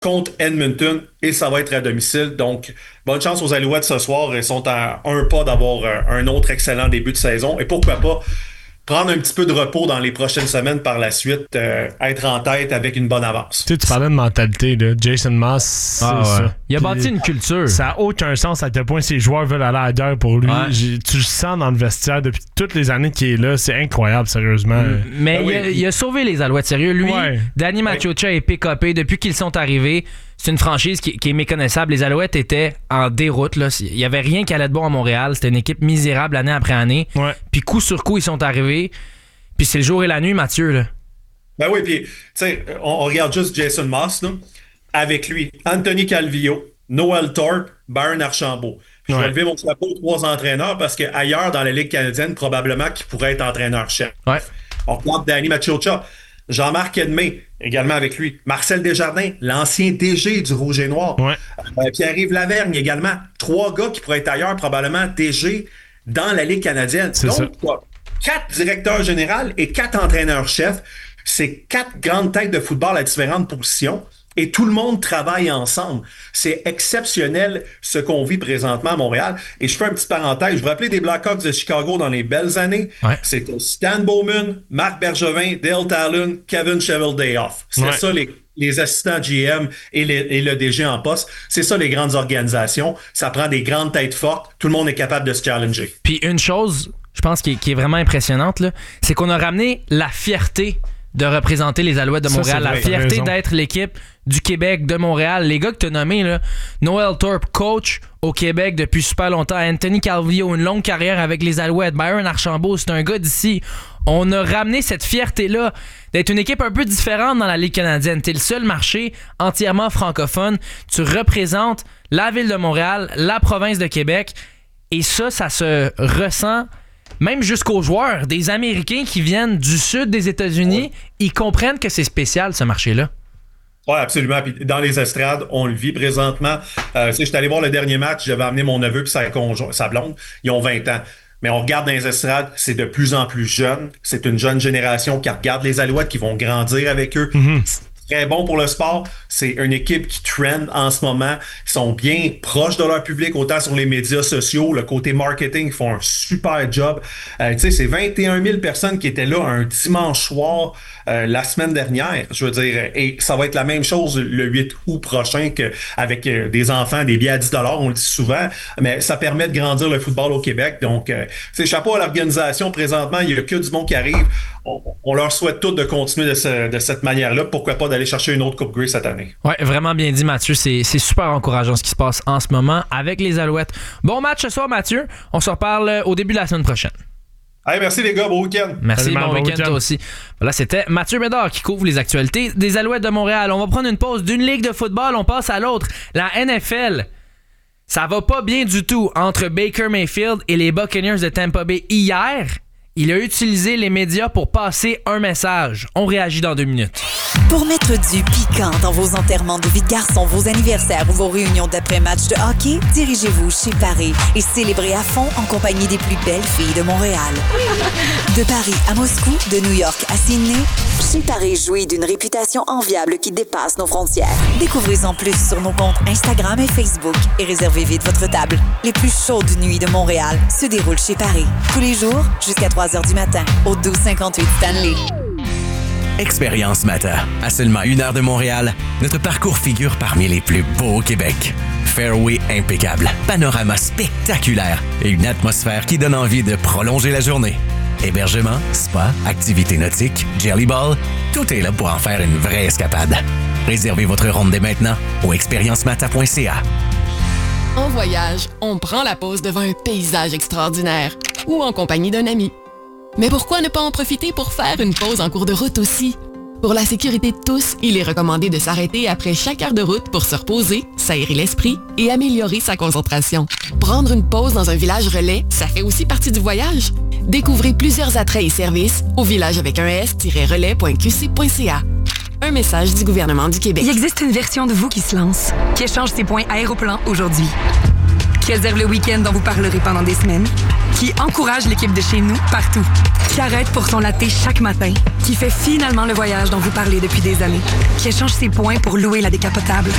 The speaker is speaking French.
contre Edmonton et ça va être à domicile. Donc, bonne chance aux Alouettes ce soir. Ils sont à un pas d'avoir un autre excellent début de saison. Et pourquoi pas prendre un petit peu de repos dans les prochaines semaines par la suite, être en tête avec une bonne avance. Tu parlais de mentalité, là. Jason Moss, c'est ça. Il a bâti une culture. Ça n'a aucun sens à quel point ces joueurs veulent aller ailleurs pour lui. Ouais. Tu le sens dans le vestiaire depuis toutes les années qu'il est là. C'est incroyable, sérieusement. Mais il a sauvé les Alouettes, sérieux. Lui, Danny Maciocia et PKP, depuis qu'ils sont arrivés, c'est une franchise qui est méconnaissable. Les Alouettes étaient en déroute. Là. Il n'y avait rien qui allait de bon à Montréal. C'était une équipe misérable année après année. Ouais. Puis coup sur coup, ils sont arrivés. Puis c'est le jour et la nuit, Mathieu. Là. Ben oui, puis tu sais, on regarde juste Jason Moss, là, avec lui, Anthony Calvillo, Noel Thorpe, Byron Archambault. Puis je vais lever mon chapeau aux 3 entraîneurs parce qu'ailleurs dans la Ligue canadienne, probablement qu'il pourrait être entraîneur-chef. Ouais. On regarde Danny Maciocia, Jean-Marc Edmé, également avec lui. Marcel Desjardins, l'ancien DG du Rouge et Noir. Ouais. Pierre-Yves Lavergne également. 3 gars qui pourraient être ailleurs, probablement DG dans la Ligue canadienne. C'est donc, ça. 4 directeurs généraux et 4 entraîneurs-chefs. C'est 4 grandes têtes de football à différentes positions. Et tout le monde travaille ensemble. C'est exceptionnel ce qu'on vit présentement à Montréal. Et je fais un petit parenthèse. Je vous rappelle des Blackhawks de Chicago dans les belles années. Ouais. C'était Stan Bowman, Marc Bergevin, Dale Talon, Kevin Cheveldayoff. C'était ça les assistants GM et le DG en poste. C'est ça les grandes organisations. Ça prend des grandes têtes fortes. Tout le monde est capable de se challenger. Puis une chose, je pense, qui est vraiment impressionnante, là, c'est qu'on a ramené la fierté de représenter les Alouettes de Montréal, la fierté d'être l'équipe du Québec de Montréal. Les gars que tu as nommés, là, Noel Thorpe, coach au Québec depuis super longtemps, Anthony Calvillo, une longue carrière avec les Alouettes, Byron Archambault, c'est un gars d'ici. On a ramené cette fierté-là d'être une équipe un peu différente dans la Ligue canadienne. T'es le seul marché entièrement francophone. Tu représentes la ville de Montréal, la province de Québec, et ça se ressent. Même jusqu'aux joueurs, des Américains qui viennent du sud des États-Unis, ils comprennent que c'est spécial, ce marché-là. Oui, absolument. Puis dans les estrades, on le vit présentement. J'étais allé voir le dernier match, j'avais amené mon neveu et sa blonde. Ils ont 20 ans. Mais on regarde dans les estrades, c'est de plus en plus jeune. C'est une jeune génération qui regarde les Alouettes, qui vont grandir avec eux. C'est très bon pour le sport. C'est une équipe qui trend en ce moment. Ils sont bien proches de leur public, autant sur les médias sociaux, le côté marketing, ils font un super job. Tu sais, c'est 21 000 personnes qui étaient là un dimanche soir la semaine dernière, je veux dire. Et ça va être la même chose le 8 août prochain qu'avec des enfants, des billets à 10 $, on le dit souvent. Mais ça permet de grandir le football au Québec. Donc, c'est chapeau à l'organisation. Présentement, il n'y a que du monde qui arrive. On leur souhaite tous de continuer de cette manière-là. Pourquoi pas d'aller chercher une autre Coupe Grey cette année. Ouais, vraiment bien dit, Mathieu. C'est super encourageant ce qui se passe en ce moment avec les Alouettes. Bon match ce soir, Mathieu. On se reparle au début de la semaine prochaine. Hey, merci les gars, bon week-end. Merci, bon week-end toi aussi. Là, c'était Mathieu Bédard qui couvre les actualités des Alouettes de Montréal. On va prendre une pause d'une ligue de football, on passe à l'autre. La NFL, ça va pas bien du tout entre Baker Mayfield et les Buccaneers de Tampa Bay hier. Il a utilisé les médias pour passer un message. On réagit dans 2 minutes. Pour mettre du piquant dans vos enterrements de vie de garçon, vos anniversaires ou vos réunions d'après-match de hockey, dirigez-vous chez Paris et célébrez à fond en compagnie des plus belles filles de Montréal. De Paris à Moscou, de New York à Sydney, chez Paris jouit d'une réputation enviable qui dépasse nos frontières. Découvrez-en plus sur nos comptes Instagram et Facebook et réservez vite votre table. Les plus chaudes nuits de Montréal se déroulent chez Paris. Tous les jours, jusqu'à 3h du matin, au 1258 Stanley. Expérience Mata. À seulement 1 heure de Montréal, notre parcours figure parmi les plus beaux au Québec. Fairway impeccable, panorama spectaculaire et une atmosphère qui donne envie de prolonger la journée. Hébergement, spa, activités nautiques, jelly ball, tout est là pour en faire une vraie escapade. Réservez votre ronde dès maintenant au expériencemata.ca. En voyage, on prend la pause devant un paysage extraordinaire ou en compagnie d'un ami. Mais pourquoi ne pas en profiter pour faire une pause en cours de route aussi? Pour la sécurité de tous, il est recommandé de s'arrêter après chaque heure de route pour se reposer, s'aérer l'esprit et améliorer sa concentration. Prendre une pause dans un village relais, ça fait aussi partie du voyage. Découvrez plusieurs attraits et services au village avec un s-relais.qc.ca. Un message du gouvernement du Québec. Il existe une version de vous qui se lance, qui échange ses points Aéroplan aujourd'hui, qui réserve le week-end dont vous parlerez pendant des semaines, qui encourage l'équipe de chez nous partout, qui arrête pour son latte chaque matin, qui fait finalement le voyage dont vous parlez depuis des années, qui échange ses points pour louer la décapotable,